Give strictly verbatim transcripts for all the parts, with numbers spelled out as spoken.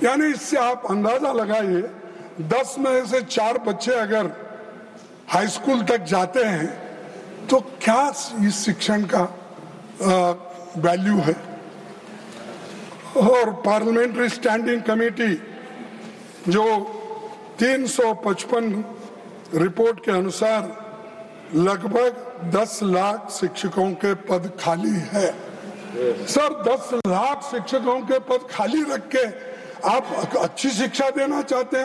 यानी इससे आप अंदाजा लगाइए, दस में से चार बच्चे अगर हाई स्कूल तक जाते हैं तो क्या इस शिक्षण का वैल्यू है। और पार्लियामेंट्री स्टैंडिंग कमेटी जो तीन सौ पचपन रिपोर्ट के अनुसार लगभग दस लाख शिक्षकों के पद खाली है। सर, दस लाख शिक्षकों के पद खाली रख के आप अच्छी शिक्षा देना चाहते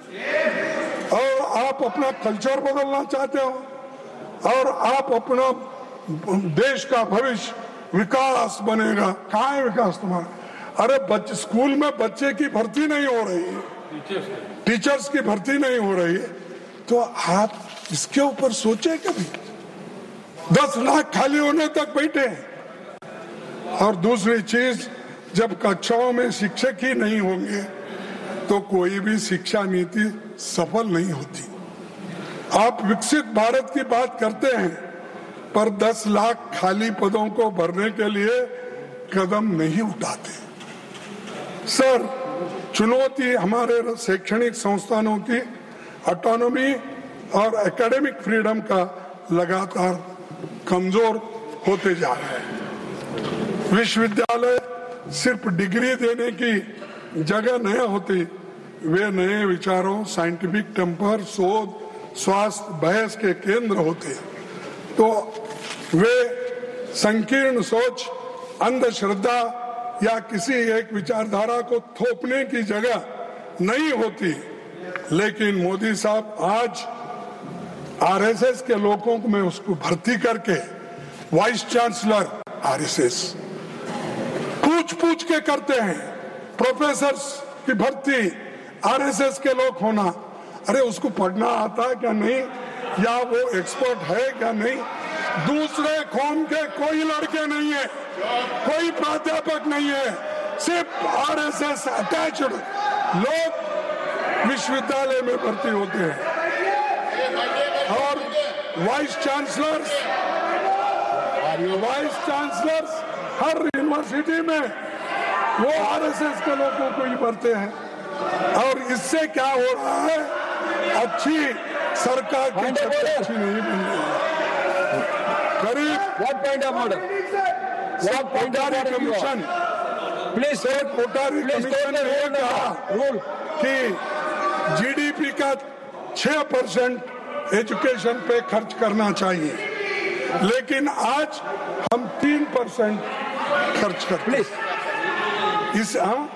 हो और आप अपना कल्चर बदलना चाहते हो और आप अपना देश का भविष्य विकास बनेगा। कहाँ है विकास तुम्हारा? अरे बच्चे स्कूल में बच्चे की भर्ती नहीं हो रही है, टीचर्स की भर्ती नहीं हो रही है, तो आप इसके ऊपर सोचे कभी? दस लाख खाली होने तक बैठे हैं। और दूसरी चीज, जब कक्षाओं में शिक्षक ही नहीं होंगे तो कोई भी शिक्षा नीति सफल नहीं होती। आप विकसित भारत की बात करते हैं पर दस लाख खाली पदों को भरने के लिए कदम नहीं उठाते। सर, चुनौती हमारे शैक्षणिक संस्थानों की ऑटोनॉमी और एकेडमिक फ्रीडम का लगातार कमजोर होते जा रहा है। विश्वविद्यालय सिर्फ डिग्री देने की जगह नहीं होती, वे नए विचारों, साइंटिफिक टेम्पर, शोध, स्वास्थ्य, बहस के केंद्र होते हैं। तो वे संकीर्ण सोच, अंधश्रद्धा या किसी एक विचारधारा को थोपने की जगह नहीं होती। लेकिन मोदी साहब आज आरएसएस के लोगों को में उसको भर्ती करके वाइस चांसलर आरएसएस पूछ पूछ के करते हैं। प्रोफेसर की भर्ती आरएसएस के लोग होना, अरे उसको पढ़ना आता है क्या नहीं, या वो एक्सपर्ट है क्या नहीं। दूसरे कौम के कोई लड़के नहीं है, कोई प्राध्यापक नहीं है, सिर्फ आरएसएस अटैच्ड लोग विश्वविद्यालय में भर्ती होते हैं। और वाइस चांसलर्स वाइस चांसलर्स हर यूनिवर्सिटी में वो आरएसएस के लोगों को ही भरते हैं। और इससे क्या हो रहा है, अच्छी सरकार की छवि अच्छी नहीं बन रही है। करीब what point of order what point of order commission please sir Kotari commission ने कहा रूल कि जीडीपी का छह परसेंट एजुकेशन पे खर्च करना चाहिए, लेकिन आज हम तीन परसेंट खर्च करते प्लीज इस हाँ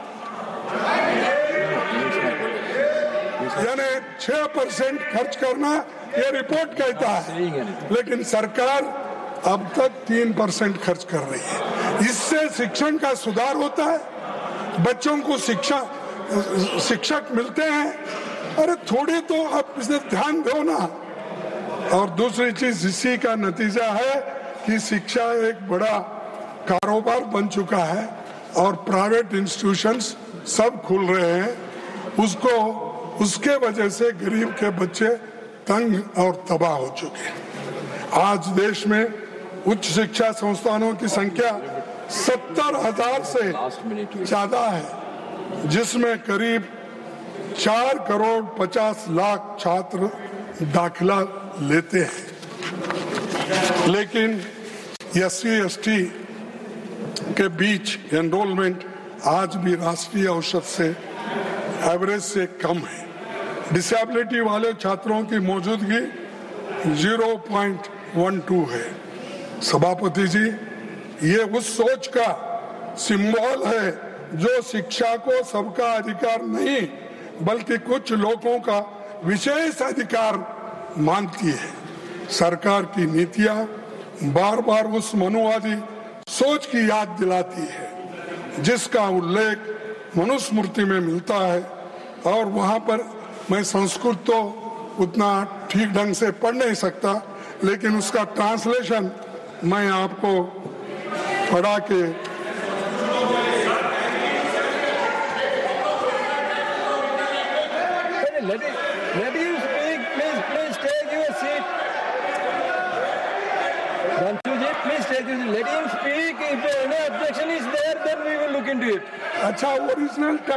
यानी छह परसेंट खर्च करना ये रिपोर्ट कहता है, लेकिन सरकार अब तक तीन परसेंट खर्च कर रही है। इससे शिक्षण का सुधार होता है, बच्चों को शिक्षा शिक्षक मिलते हैं। अरे थोड़ी तो आप इसे ध्यान दो ना। और दूसरी चीज इसी का नतीजा है कि शिक्षा एक बड़ा कारोबार बन चुका है और प्राइवेट इंस्टीट्यूशंस सब खुल रहे हैं। उसको उसके वजह से गरीब के बच्चे तंग और तबाह हो चुके हैं। आज देश में उच्च शिक्षा संस्थानों की संख्या सत्तर हजार से ज्यादा है, जिसमें करीब चार करोड़ पचास लाख छात्र दाखिला लेते हैं। लेकिन एस सी एस टी के बीच एनरोलमेंट आज भी राष्ट्रीय औसत से एवरेज से कम है। डिसेबिलिटी वाले छात्रों की मौजूदगी ज़ीरो पॉइंट वन टू है। सभापति जी, ये उस सोच का सिंबल है जो शिक्षा को सबका अधिकार नहीं बल्कि कुछ लोगों का विशेष अधिकार मानती है। सरकार की नीतियां बार बार उस मनुवादी सोच की याद दिलाती है जिसका उल्लेख मनुस्मृति में मिलता है। और वहां पर मैं संस्कृत तो उतना ठीक ढंग से पढ़ नहीं सकता, लेकिन उसका ट्रांसलेशन मैं आपको पढ़ा के let it, let him speak. Please, please take your seat. Ranjuji, please take your seat. Let him speak. If no objection is there, then we will look into it. अच्छा ओरिजिनल